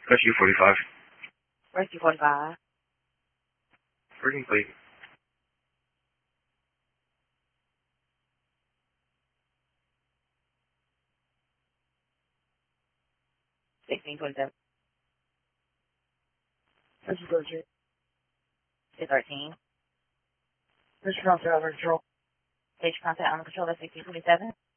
Rescue 45. Rescue 45. Working plate. 1627. This is 13. 13. This is contact under control. Station contact under control. That's 1627.